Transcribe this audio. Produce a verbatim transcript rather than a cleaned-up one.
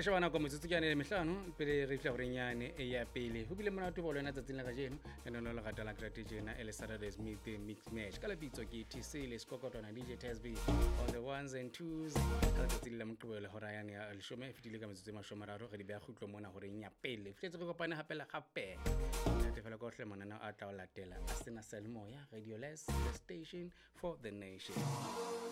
shebana ka metsotso ke ane mehlano pele re fihla goreng yane e ya pele go bile mona batho ba lona tsatsing la gajeno le no le gata la strategena ele Saturdays meet mix match ka lebitso ke T C le Skokotwana D J Tasby on the ones and twos ka tsatsing la moqebelo hora yane ya leshome e fitile ka metsotso e mashomoraro re di beya khutlo mona goreng ya pele fitletse go kopana hape la gape ne tefela go hle mona a tla o latela a sena selmoya radio less the station for the nation.